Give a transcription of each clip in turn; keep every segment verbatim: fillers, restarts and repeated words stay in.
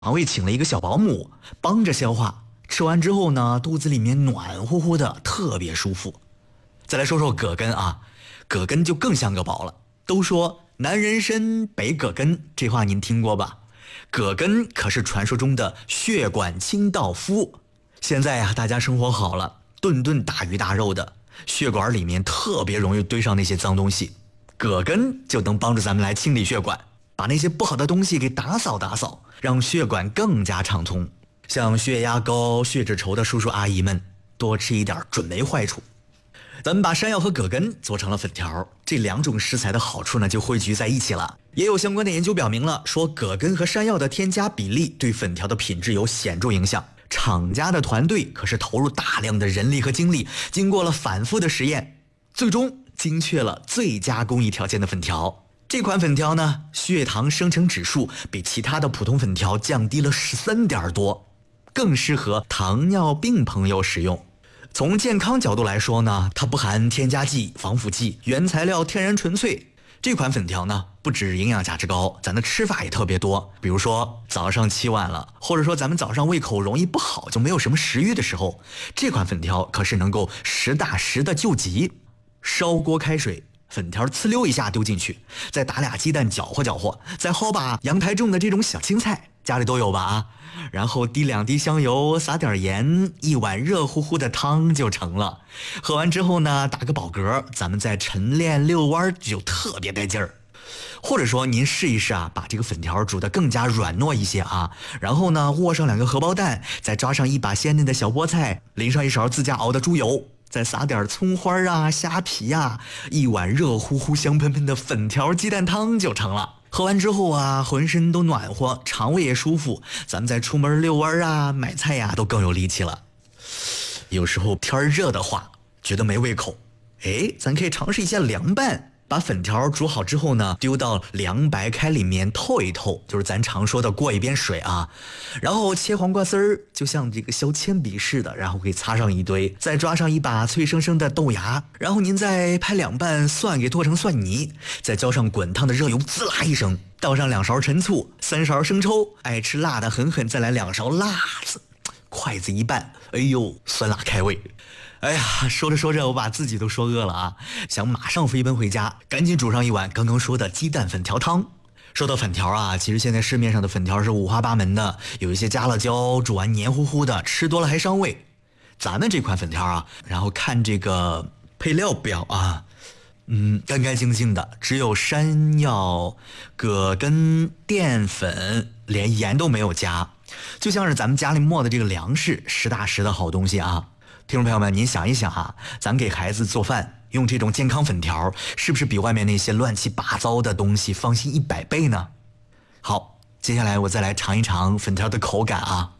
肠胃请了一个小保姆帮着消化，吃完之后呢，肚子里面暖乎乎的，特别舒服。再来说说葛根啊，葛根就更像个宝了。都说南人参北葛根，这话您听过吧？葛根可是传说中的血管清道夫。现在啊，大家生活好了，顿顿大鱼大肉的，血管里面特别容易堆上那些脏东西，葛根就能帮助咱们来清理血管，把那些不好的东西给打扫打扫，让血管更加畅通。像血压高、血脂稠的叔叔阿姨们，多吃一点准没坏处。咱们把山药和葛根做成了粉条，这两种食材的好处呢就汇聚在一起了。也有相关的研究表明了，说葛根和山药的添加比例对粉条的品质有显著影响。厂家的团队可是投入大量的人力和精力，经过了反复的实验，最终精确了最佳工艺条件的粉条。这款粉条呢，血糖生成指数比其他的普通粉条降低了十三点多，更适合糖尿病朋友使用。从健康角度来说呢，它不含添加剂、防腐剂，原材料天然纯粹。这款粉条呢，不止营养价值高，咱的吃法也特别多。比如说早上起晚了，或者说咱们早上胃口容易不好，就没有什么食欲的时候，这款粉条可是能够实打实的救急。烧锅开水，粉条呲溜一下丢进去，再打俩鸡蛋搅和搅和，再薅把阳台种的这种小青菜，家里都有吧啊？然后滴两滴香油，撒点盐，一碗热乎乎的汤就成了。喝完之后呢，打个饱嗝，咱们再晨练遛弯就特别带劲儿。或者说您试一试啊，把这个粉条煮得更加软糯一些啊，然后呢握上两个荷包蛋，再抓上一把鲜嫩的小菠菜，淋上一勺自家熬的猪油，再撒点葱花啊、虾皮啊，一碗热乎乎香喷喷的粉条鸡蛋汤就成了。喝完之后啊，浑身都暖和，肠胃也舒服，咱们再出门遛弯啊、买菜呀、啊，都更有力气了。有时候天热的话，觉得没胃口，哎，咱可以尝试一下凉拌。把粉条煮好之后呢，丢到凉白开里面透一透，就是咱常说的过一遍水啊。然后切黄瓜丝儿，就像这个削铅笔似的，然后给擦上一堆，再抓上一把脆生生的豆芽，然后您再拍两瓣蒜给剁成蒜泥，再浇上滚烫的热油，滋啦一声，倒上两勺陈醋，三勺生抽，爱吃辣的狠狠再来两勺辣子，筷子一拌，哎呦，酸辣开胃。哎呀，说着说着我把自己都说饿了啊，想马上飞奔回家，赶紧煮上一碗刚刚说的鸡蛋粉条汤。说到粉条啊，其实现在市面上的粉条是五花八门的，有一些加了椒，煮完黏糊糊的，吃多了还伤胃。咱们这款粉条啊，然后看这个配料表啊，嗯，干干净净的，只有山药、葛根、淀粉，连盐都没有加，就像是咱们家里磨的这个粮食，实打实的好东西啊。听众朋友们，您想一想啊，咱给孩子做饭用这种健康粉条，是不是比外面那些乱七八糟的东西放心一百倍呢？好，接下来我再来尝一尝粉条的口感啊。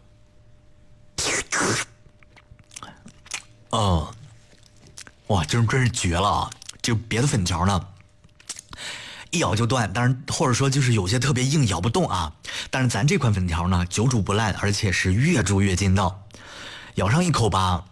哦，哇，真真是绝了啊！这别的粉条呢，一咬就断，当然或者说就是有些特别硬，咬不动啊。但是咱这款粉条呢，久煮不烂，而且是越煮越筋道。咬上一口吧，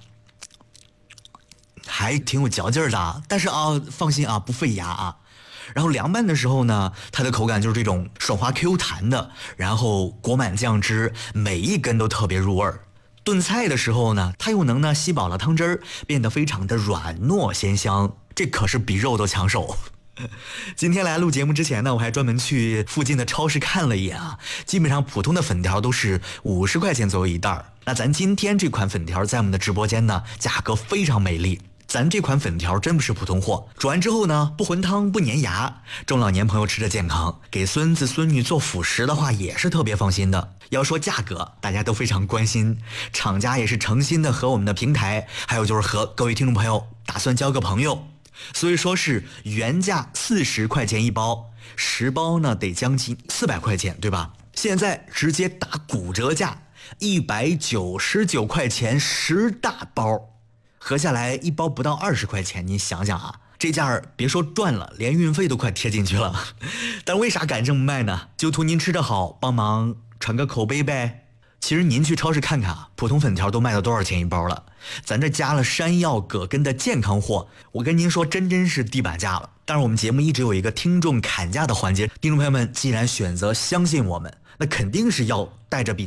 还挺有嚼劲儿的，但是啊，放心啊，不费牙啊。然后凉拌的时候呢，它的口感就是这种爽滑 Q 弹的，然后裹满酱汁，每一根都特别入味儿。炖菜的时候呢，它又能呢吸饱了汤汁儿，变得非常的软糯鲜香，这可是比肉都抢手。今天来录节目之前呢，我还专门去附近的超市看了一眼啊，基本上普通的粉条都是五十块钱左右一袋儿。那咱今天这款粉条在我们的直播间呢，价格非常美丽。咱这款粉条真不是普通货，煮完之后呢，不浑汤不粘牙，中老年朋友吃着健康，给孙子孙女做辅食的话也是特别放心的。要说价格，大家都非常关心，厂家也是诚心的和我们的平台，还有就是和各位听众朋友打算交个朋友。所以说是原价四十块钱一包，十包呢得将近四百块钱，对吧？现在直接打骨折价，一百九十九块钱十大包，合下来一包不到二十块钱，你想想啊，这价儿别说赚了，连运费都快贴进去了。但为啥敢这么卖呢？就图您吃得好，帮忙传个口碑呗。 其实您去超市看看啊，普通粉条都卖到多少钱一包了？咱这加了山药、葛根的健康货，我跟您说，真真是地板价了。当然，我们节目一直有一个听众砍价的环节，听众朋友们既然选择相信我们，那肯定是要带着比